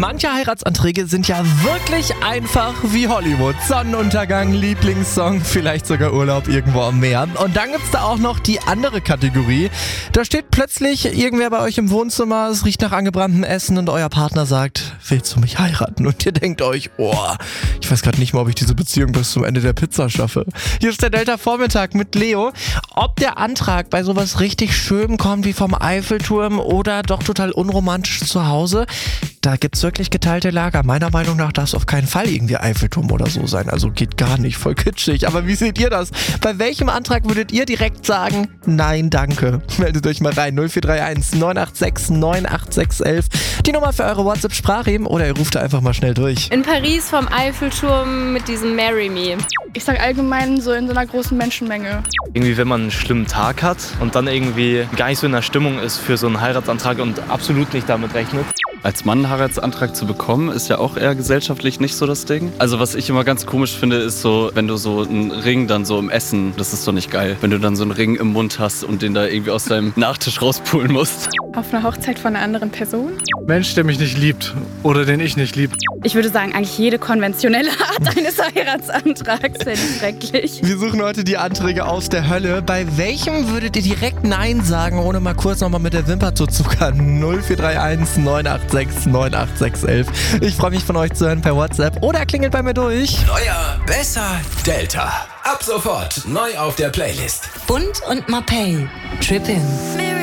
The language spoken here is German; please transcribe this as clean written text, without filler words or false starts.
Manche Heiratsanträge sind ja wirklich einfach wie Hollywood. Sonnenuntergang, Lieblingssong, vielleicht sogar Urlaub irgendwo am Meer. Und dann gibt's da auch noch die andere Kategorie. Da steht plötzlich irgendwer bei euch im Wohnzimmer, es riecht nach angebranntem Essen und euer Partner sagt, willst du mich heiraten? Und ihr denkt euch, ich weiß gerade nicht mal, ob ich diese Beziehung bis zum Ende der Pizza schaffe. Hier ist der Delta-Vormittag mit Leo. Ob der Antrag bei sowas richtig schön kommt wie vom Eiffelturm oder doch total unromantisch zu Hause, da gibt's wirklich geteilte Lager. Meiner Meinung nach darf es auf keinen Fall irgendwie Eiffelturm oder so sein. Also geht gar nicht, voll kitschig. Aber wie seht ihr das? Bei welchem Antrag würdet ihr direkt sagen, nein, danke? Meldet euch mal rein, 0431 986 98611. Die Nummer für eure WhatsApp-Sprachremen oder ihr ruft da einfach mal schnell durch. In Paris vom Eiffelturm mit diesem Marry Me. Ich sag allgemein so in so einer großen Menschenmenge. Irgendwie, wenn man einen schlimmen Tag hat und dann irgendwie gar nicht so in der Stimmung ist für so einen Heiratsantrag und absolut nicht damit rechnet. Als Mann einen Heiratsantrag zu bekommen, ist ja auch eher gesellschaftlich nicht so das Ding. Also was ich immer ganz komisch finde, ist so, wenn du so einen Ring dann so im Essen, das ist doch nicht geil. Wenn du dann so einen Ring im Mund hast und den da irgendwie aus deinem Nachtisch rauspulen musst. Auf einer Hochzeit von einer anderen Person? Mensch, der mich nicht liebt oder den ich nicht lieb. Ich würde sagen, eigentlich jede konventionelle Art eines Heiratsantrags finde ich schrecklich. Wir suchen heute die Anträge aus der Hölle. Bei welchem würdet ihr direkt Nein sagen, ohne mal kurz nochmal mit der Wimper zu zuckern? 0431 986 98611. Ich freue mich von euch zu hören per WhatsApp oder klingelt bei mir durch. Neuer, besser, Delta. Ab sofort neu auf der Playlist. Bund und Mapei. Trippin'.